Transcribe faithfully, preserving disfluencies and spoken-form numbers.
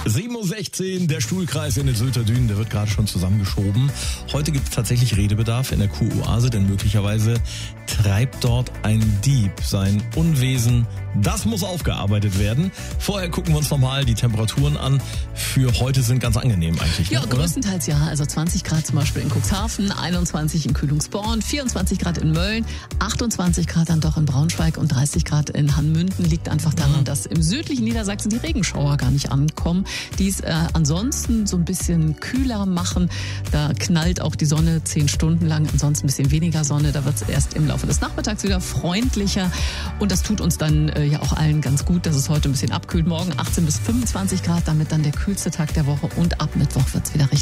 sieben Uhr sechzehn, der Stuhlkreis in den Sylter Dünen, der wird gerade schon zusammengeschoben. Heute gibt es tatsächlich Redebedarf in der Kuroase, denn möglicherweise treibt dort ein Dieb sein Unwesen. Das muss aufgearbeitet werden. Vorher gucken wir uns nochmal die Temperaturen an. Für heute sind ganz angenehm eigentlich. Ja, ne, größtenteils ja. Also zwanzig Grad zum Beispiel in Cuxhaven, einundzwanzig in Kühlungsborn, vierundzwanzig Grad in Mölln, achtundzwanzig Grad dann doch in Braunschweig und dreißig Grad in Hanmünden. Liegt einfach daran, mhm. dass im südlichen Niedersachsen die Regenschauer gar nicht ankommen, die es äh, ansonsten so ein bisschen kühler machen. Da knallt auch die Sonne zehn Stunden lang, ansonsten ein bisschen weniger Sonne. Da wird es erst im Laufe des Nachmittags wieder freundlicher und das tut uns dann äh, ja auch allen ganz gut, dass es heute ein bisschen abkühlt. Morgen achtzehn bis fünfundzwanzig Grad, damit dann der kühlste Tag der Woche und ab Mittwoch wird es wieder richtig